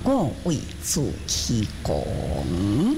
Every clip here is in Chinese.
我为自其功。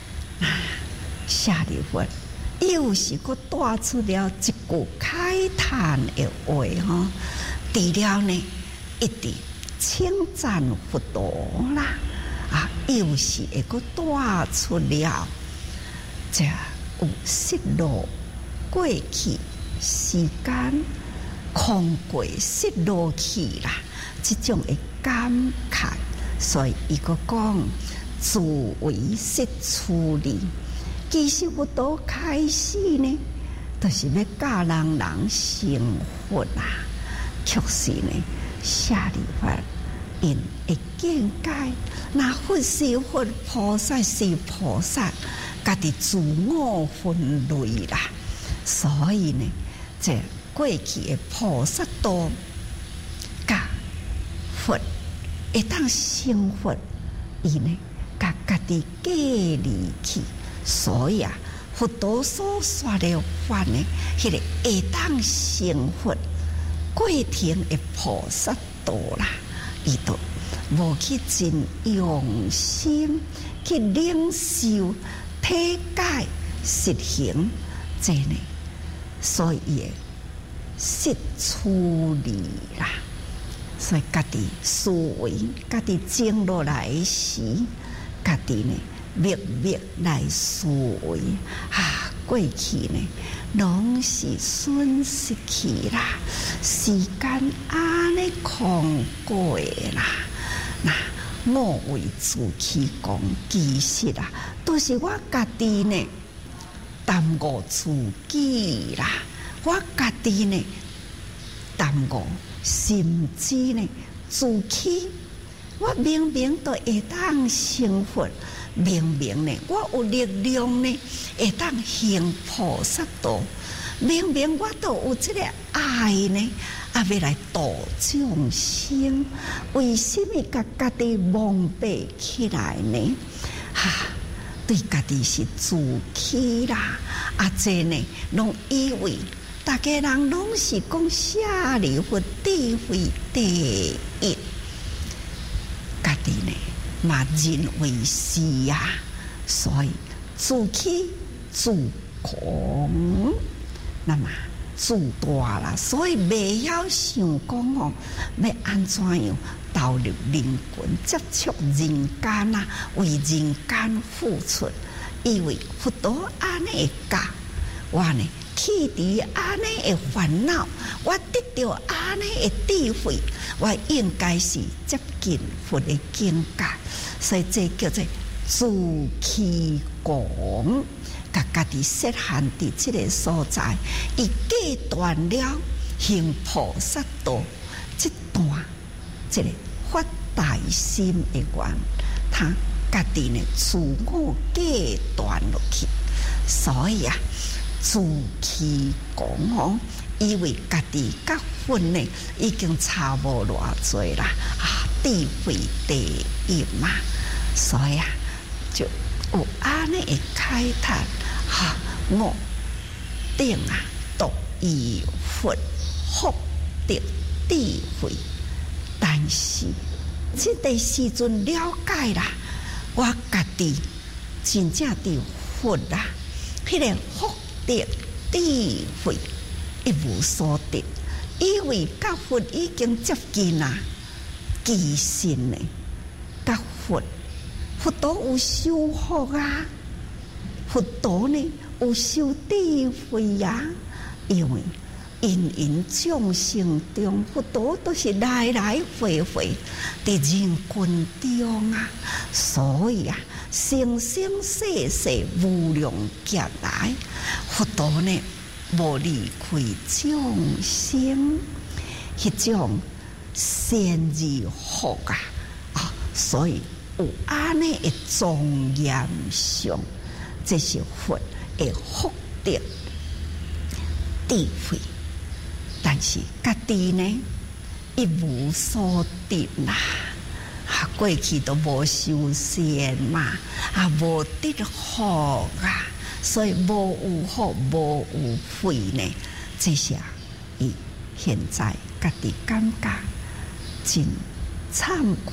舍利弗，又是佫带出了一句慨叹的话吼。除了呢，一直称赞佛陀啦，又是会佫带出了这有失落过去时间，空过失落去啦，这种的感慨。所以伊佫讲，自为失处理。其实佛陀开始呢，就是要教人成佛啦。确实呢，舍利弗因会见解，那佛是佛，菩萨是菩萨，家己自我分类啦。所以呢，这过去的菩萨道，甲佛会当成佛，伊呢，甲家己隔离去。所以佛陀所说的法呢，迄个会当成佛过程的菩萨道啦，伊都无去真用心去领受、体解、实行，这呢，所以失处理啦。所以家己思维、家己静落来时，家己呢，默默来思维过去呢，拢是损失去啦，时间安尼空过啦。那我为自己讲，其实都是我家己呢耽误自己啦，我家己呢耽误，甚至呢自欺。我明明都会当成佛，明明呢我有力量呢会当行菩萨道，明明我都有这个爱呢，要来度众生，为什么甲家己蒙蔽起来呢？对家己是自欺啦，这呢拢以为大家人拢是讲舍利弗智慧第一。家己呢嘛认为是所以自欺自狂，那么自大啦，所以未晓想讲要安怎样投入人群，接触人间为人间付出，以为佛陀安尼会教我呢，去除安尼的烦恼，我得到安尼的智慧，我应该是接近佛的境界，所以这叫做自欺狂，甲家己设限伫这个所在，伊戒断了行菩萨道这段这个发大心的愿，他家己呢自我戒断落去，所以自欺狂以为家己甲佛呢已经差无偌济啦，智慧第一嘛，所以就有安尼的慨叹我定独依佛福得智慧，但是这个时阵了解啦，我家己真正伫佛啦，迄个福得智慧一无所得，以为甲佛已经接近啦，其实呢，甲佛陀有修福佛陀呢有修智慧因为因众生中，佛陀都是来来回回伫人群中所以生生世世无量劫来，佛陀呢无离开众生，迄种善而福所以有安尼的庄严相，这是佛的福德智慧。但是家己呢一无所得啦，过去都无修善嘛，无得福所以无有福无有慧呢，这些伊现在家己感觉真惭愧。